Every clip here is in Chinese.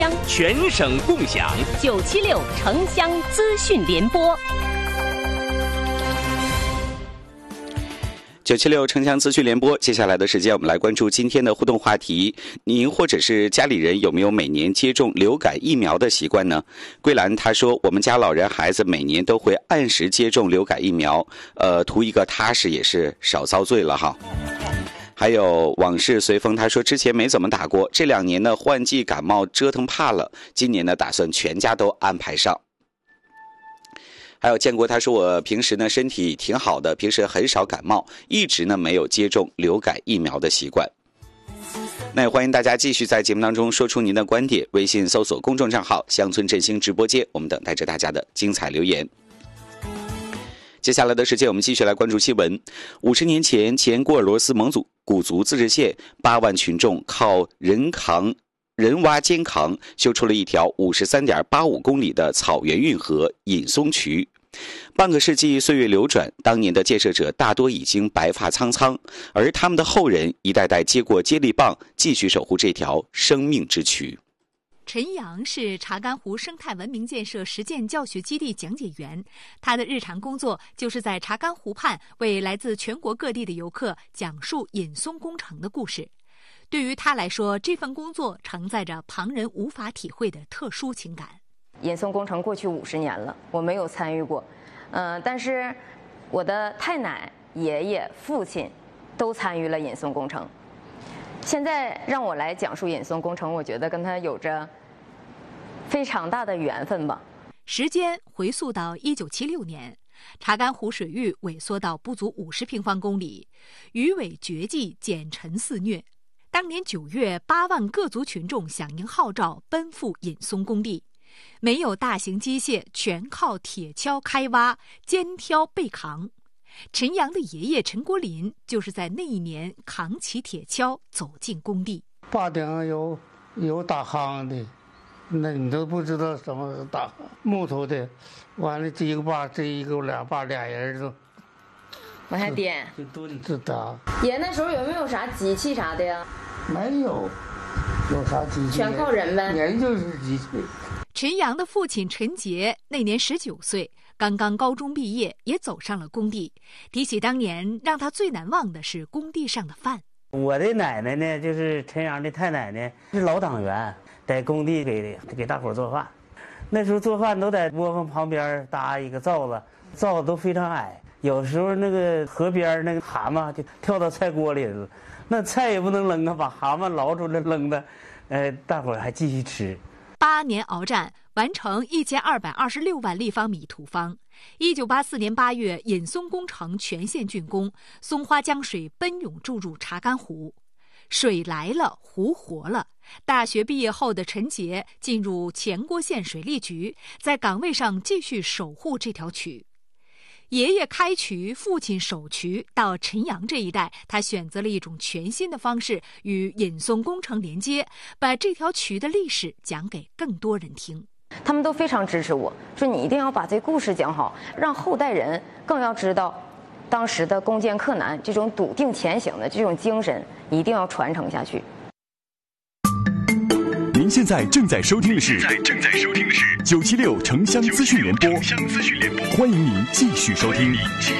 全省共享 976城乡资讯联播。 976城乡资讯联播，接下来的时间我们来关注今天的互动话题。您或者是家里人有没有每年接种流感疫苗的习惯呢？桂兰她说，我们家老人孩子每年都会按时接种流感疫苗，图一个踏实也是少遭罪了哈。还有往事随风，他说之前没怎么打过，这2年呢换季感冒折腾怕了，今年呢打算全家都安排上。还有建国，他说我平时呢身体挺好的，平时很少感冒，一直呢没有接种流感疫苗的习惯。那也欢迎大家继续在节目当中说出您的观点，微信搜索公众账号乡村振兴直播间，我们等待着大家的精彩留言。接下来的时间我们继续来关注新闻。50年前，前鄂尔多斯蒙古族自治县8万群众靠人挖肩扛修出了一条53.85公里的草原运河引松渠。半个世纪岁月流转，当年的建设者大多已经白发苍苍，而他们的后人一代代接过接力棒，继续守护这条生命之渠。 陈阳是查干湖生态文明建设实践教学基地讲解员，他的日常工作就是在查干湖畔为来自全国各地的游客讲述引松工程的故事。对于他来说，这份工作承载着旁人无法体会的特殊情感。 引松工程过去50年了，我没有参与过，但是我的太奶、爷爷、父亲都参与了引松工程。现在让我来讲述引松工程，我觉得跟他有着非常大的缘分吧。 时间回溯到1976年，查干湖水域萎缩到不足50平方公里，鱼尾绝迹，减尘肆虐。当年9月，8万各族群众响应号召，奔赴引松工地。没有大型机械，全靠铁锹开挖，肩挑背扛。陈阳的爷爷陈国林就是在那一年扛起铁锹走进工地。 坝顶有打夯的，那你都不知道什么是打木头的，完了这一个坝，这一个2坝，俩人都往下颠， 就打。 爷那时候有没有啥机器啥的呀？ 没有，有啥机器？ 全靠人呗。 人就是机器。 陈阳的父亲陈杰那年19岁，刚刚高中毕业，也走上了工地。提起当年，让他最难忘的是工地上的饭。 我的奶奶呢，就是陈阳的太奶奶，是老党员，在工地给大伙做饭。那时候做饭都在窝棚旁边搭一个灶子，灶子都非常矮，有时候那个河边那个蛤蟆就跳到菜锅里了，那菜也不能扔啊，把蛤蟆捞出来扔的，大伙还继续吃。 8年鏖战，完成1226万立方米土方。1984年8月，引松工程全线竣工，松花江水奔涌注入查干湖。水来了，湖活了。大学毕业后的陈杰进入前郭县水利局，在岗位上继续守护这条渠。爷爷开渠，父亲守渠，到陈阳这一代，他选择了一种全新的方式与引松工程连接，把这条渠的历史讲给更多人听。 他们都非常支持我，说你一定要把这故事讲好，让后代人更要知道当时的攻坚克难，这种笃定前行的这种精神一定要传承下去。 您现在正在收听的是976城乡资讯联播，欢迎您继续收听。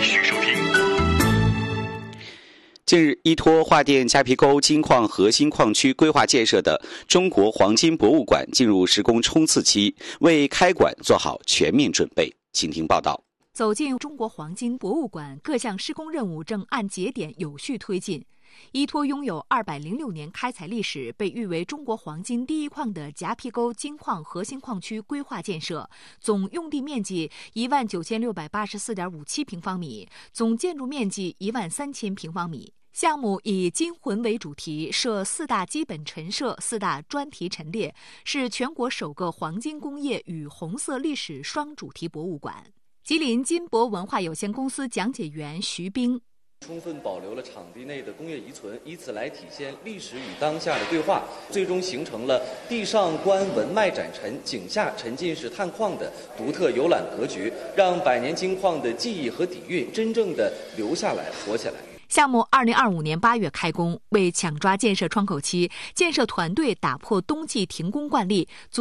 近日，依托桦甸夹皮沟金矿核心矿区规划建设的中国黄金博物馆进入施工冲刺期，为开馆做好全面准备。请听报道。 走进中国黄金博物馆，各项施工任务正按节点有序推进。依托拥有206年开采历史，被誉为中国黄金第一矿的夹皮沟金矿核心矿区规划建设，总用地面积19684.57平方米，总建筑面积13000平方米。项目以金魂为主题，设4大基本陈设、4大专题陈列，是全国首个黄金工业与红色历史双主题博物馆。吉林金博文化有限公司讲解员徐冰。 充分保留了场地内的工业遗存，以此来体现历史与当下的对话，最终形成了地上观文脉展陈，井下沉浸式探矿的独特游览格局，让百年金矿的记忆和底蕴真正的留下来、活起来。 项目2025年8月开工，为抢抓建设窗口期，建设团队打破冬季停工惯例，